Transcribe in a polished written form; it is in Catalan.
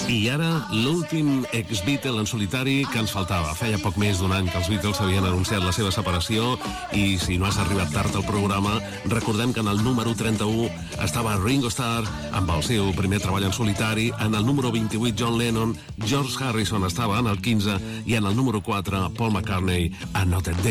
I ara, l'últim ex-Beatle en solitari que ens faltava. Feia poc més d'un any que els Beatles havien anunciat la seva separació i si no has arribat tard al programa, recordem que en el número 31 estava Ringo Starr amb el seu primer treball en solitari, en el número 28 John Lennon, George Harrison estava en el 15 i en el número 4 Paul McCartney a Notre Dame.